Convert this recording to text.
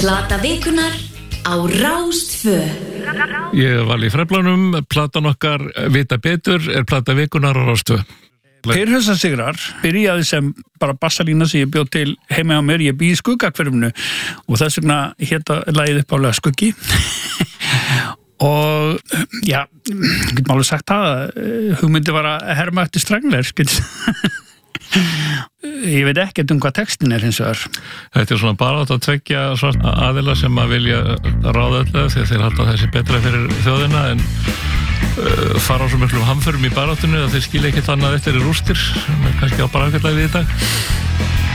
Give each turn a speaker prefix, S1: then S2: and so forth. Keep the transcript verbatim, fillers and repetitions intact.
S1: Plata vikunnar á Rás tvö.
S2: Ég var í Freflanum, platan okkar Vita betur er plata vikunnar á Rás tvö.
S3: Perhausa sigrar byrjaði sem bara bassalína sem ég bjóð til heima á mér, ég bý í Skuggahverfinu og þess vegna hétta lagið uppálega Skuggi og já, getum alveg sagt það, hugmyndi var að herma eftir Strangler, ég veit ekkert um hvað textin er hins vegar.
S2: Þetta er svona bara að tvekja svart aðila sem að vilja ráða öllu þegar þeir halda þessi betra fyrir þjóðina en uh, fara á svo miklum hamförum í baráttunni að þeir skilja ekkert annað eftir í rústir sem er kannski á bara ágætlega við í dag.